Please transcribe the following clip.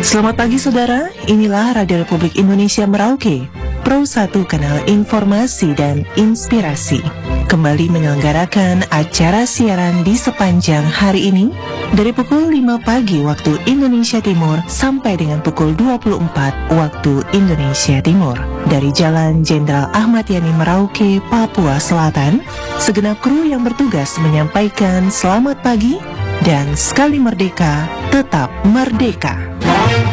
Selamat pagi saudara, inilah Radio Republik Indonesia Merauke, Pro 1 Kanal Informasi dan Inspirasi. Kembali menyelenggarakan acara siaran di sepanjang hari ini, dari pukul 5 pagi waktu Indonesia Timur sampai dengan pukul 24 waktu Indonesia Timur. Dari Jalan Jenderal Ahmad Yani Merauke, Papua Selatan, segenap kru yang bertugas menyampaikan selamat pagi dan sekali merdeka, tetap merdeka.